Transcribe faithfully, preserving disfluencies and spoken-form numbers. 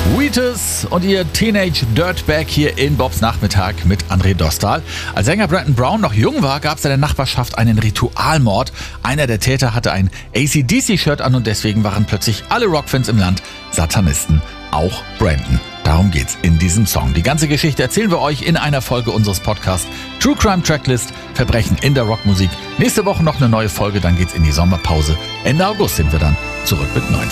Wheatus und ihr Teenage Dirtbag hier in Bobs Nachmittag mit André Dostal. Als Sänger Brandon Brown noch jung war, gab es in der Nachbarschaft einen Ritualmord. Einer der Täter hatte ein A C D C-Shirt an und deswegen waren plötzlich alle Rockfans im Land Satanisten, auch Brandon. Darum geht's in diesem Song. Die ganze Geschichte erzählen wir euch in einer Folge unseres Podcasts True Crime Tracklist, Verbrechen in der Rockmusik. Nächste Woche noch eine neue Folge, dann geht's in die Sommerpause. Ende August sind wir dann zurück mit neuen